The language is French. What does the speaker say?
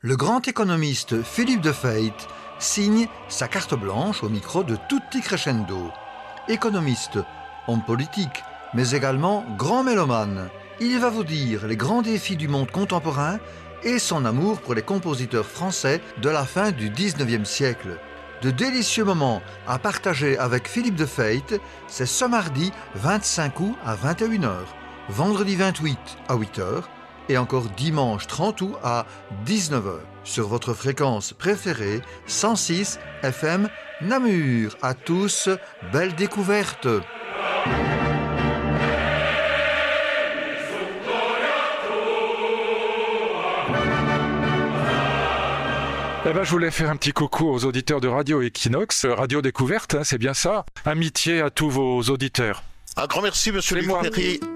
Le grand économiste Philippe de Feit signe sa carte blanche au micro de Tutti Crescendo. Économiste, homme politique, mais également grand mélomane. Il va vous dire les grands défis du monde contemporain et son amour pour les compositeurs français de la fin du 19e siècle. De délicieux moments à partager avec Philippe de Feit, c'est ce mardi 25 août à 21h, vendredi 28 à 8h et encore dimanche 30 août à 19h sur votre fréquence préférée 106 FM Namur. À tous, belle découverte. Eh ben, je voulais faire un petit coucou aux auditeurs de Radio Equinox, Radio Découverte, hein, c'est bien ça. Amitié à tous vos auditeurs. Un grand merci, monsieur C'est moi. Luc Perry.